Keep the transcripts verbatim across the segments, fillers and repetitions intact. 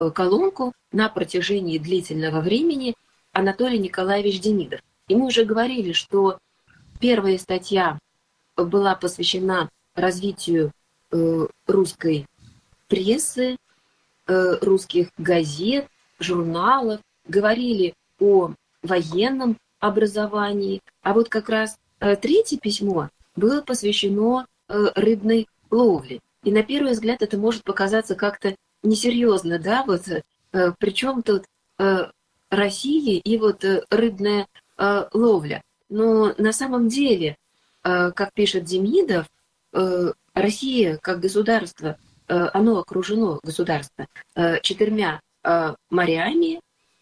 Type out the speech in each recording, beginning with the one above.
колонку на протяжении длительного времени Анатолий Николаевич Демидов. И мы уже говорили, что первая статья была посвящена развитию э, русской прессы, э, русских газет, журналов, говорили о военном образовании. А вот как раз э, третье письмо было посвящено э, рыбной ловле. И на первый взгляд это может показаться как-то несерьезно, да, вот э, причем тут э, Россия и вот э, рыбная э, ловля. Но на самом деле, э, как пишет Демидов, э, Россия как государство, э, оно окружено, государство, э, четырьмя э, морями,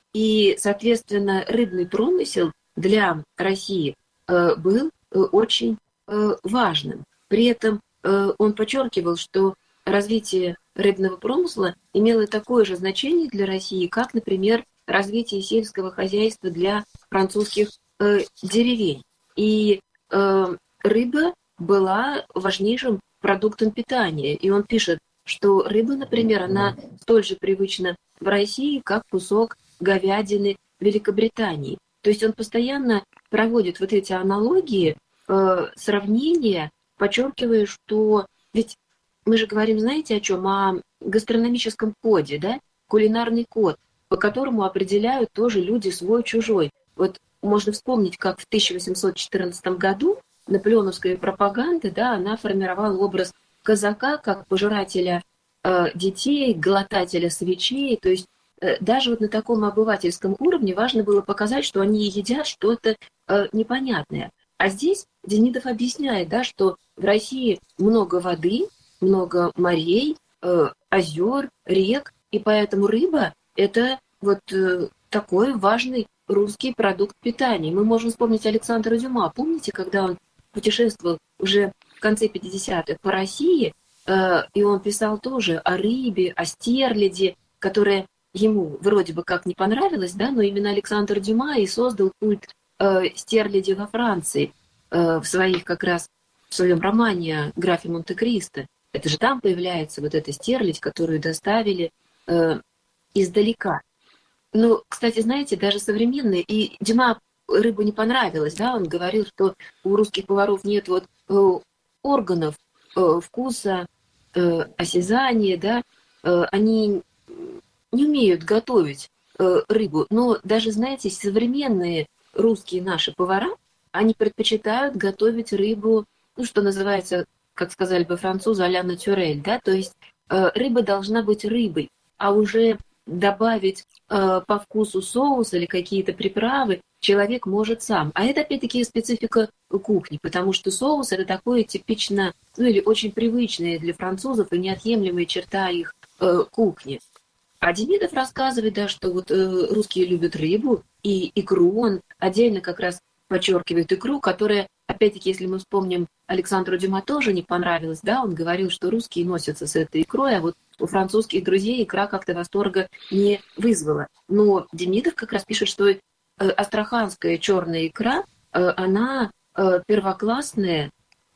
и, соответственно, рыбный промысел для России э, был э, очень э, важным. При этом э, он подчеркивал, что развитие рыбного промысла имело такое же значение для России, как, например, развитие сельского хозяйства для французских э, деревень. И э, рыба была важнейшим продуктом питания. И он пишет, что рыба, например, она столь же привычна в России, как кусок говядины в Великобритании. То есть он постоянно проводит вот эти аналогии, э, сравнения, подчеркивая, что ведь мы же говорим, знаете, о чем? О гастрономическом коде, да? Кулинарный код, по которому определяют тоже люди свой-чужой. Вот можно вспомнить, как в тысяча восемьсот четырнадцатом году наполеоновская пропаганда, да, она формировала образ казака как пожирателя э, детей, глотателя свечей. То есть э, даже вот на таком обывательском уровне важно было показать, что они едят что-то э, непонятное. А здесь Демидов объясняет, да, что в России много воды, много морей, э, озер, рек, и поэтому рыба – это вот э, такой важный русский продукт питания. Мы можем вспомнить Александра Дюма. Помните, когда он путешествовал уже в конце пятидесятых по России, э, и он писал тоже о рыбе, о стерляди, которая ему вроде бы как не понравилась, да, но именно Александр Дюма и создал культ э, стерляди во Франции э, в своих как раз в своем романе о графе Монте-Кристо. Это же там появляется вот эта стерлядь, которую доставили э, издалека. Ну, кстати, знаете, даже современные, и Дюма рыбу не понравилось, да, он говорил, что у русских поваров нет вот э, органов э, вкуса, э, осязания, да, э, они не умеют готовить э, рыбу, но даже, знаете, современные русские наши повара, они предпочитают готовить рыбу, ну, что называется, как сказали бы французы, а-ля натюрель, да, то есть э, рыба должна быть рыбой, а уже добавить э, по вкусу соус или какие-то приправы человек может сам. А это, опять-таки, специфика кухни, потому что соус – это такое типично, ну или очень привычное для французов и неотъемлемая черта их э, кухни. А Демидов рассказывает, да, что вот э, русские любят рыбу и икру. Он отдельно как раз подчеркивает икру, которая, опять-таки, если мы вспомним, Александру Дюма тоже не понравилось, да, он говорил, что русские носятся с этой икрой, а вот у французских друзей икра как-то восторга не вызвала. Но Демидов как раз пишет, что э, астраханская черная икра, э, она э, первоклассная,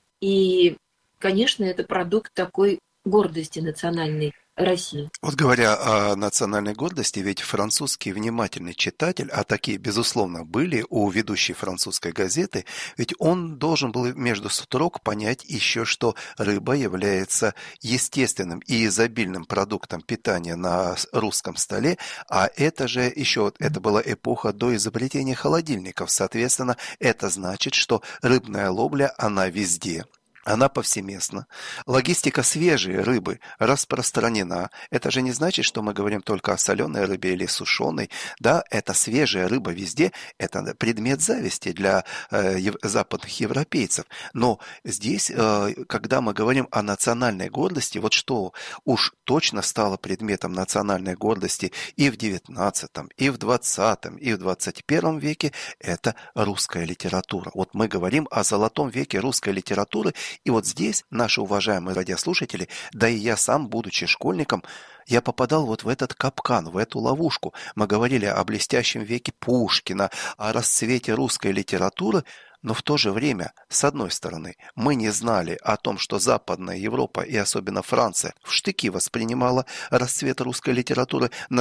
и, конечно, это продукт такой гордости национальной России. Вот говоря о национальной гордости, ведь французский внимательный читатель, а такие, безусловно, были у ведущей французской газеты, ведь он должен был между строк понять еще, что рыба является естественным и изобильным продуктом питания на русском столе, а это же еще, это была эпоха до изобретения холодильников, соответственно, это значит, что рыбная ловля, она везде. Она повсеместна. Логистика свежей рыбы распространена. Это же не значит, что мы говорим только о соленой рыбе или сушеной. Да, это свежая рыба везде. Это предмет зависти для э, ев- западных европейцев. Но здесь, э, когда мы говорим о национальной гордости, вот что уж точно стало предметом национальной гордости и в девятнадцатом, и в двадцатом, и в двадцать первом веке, это русская литература. Вот мы говорим о золотом веке русской литературы. И вот здесь, наши уважаемые радиослушатели, да и я сам, будучи школьником, я попадал вот в этот капкан, в эту ловушку. Мы говорили о блестящем веке Пушкина, о расцвете русской литературы, Но в то же время, с одной стороны, мы не знали о том, что Западная Европа и особенно Франция в штыки воспринимала расцвет русской литературы,